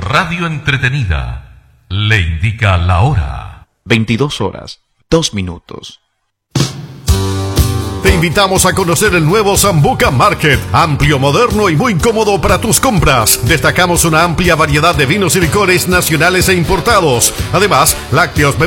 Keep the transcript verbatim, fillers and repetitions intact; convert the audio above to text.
radio entretenida le indica la hora. veintidós horas, dos minutos. Te invitamos a conocer el nuevo Sambuca Market, amplio, moderno y muy cómodo para tus compras. Destacamos una amplia variedad de vinos y licores nacionales e importados. Además, lácteos,